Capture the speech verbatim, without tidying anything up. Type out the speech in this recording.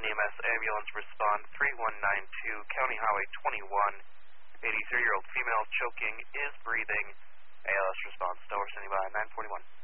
nine one one E M S ambulance respond three one nine two, County Highway twenty-one. eighty-three-year-old female choking, is breathing. A L S response, Delaware standing by, nine forty-one.